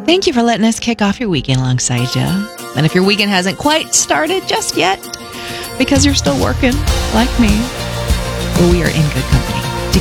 Thank you for letting us kick off your weekend alongside you. And if your weekend hasn't quite started just yet, because you're still working, like me, well, we are in good company.